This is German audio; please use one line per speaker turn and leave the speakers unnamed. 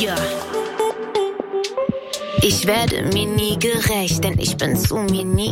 Ja. Ich werde mir nie gerecht, denn ich bin zu mir nie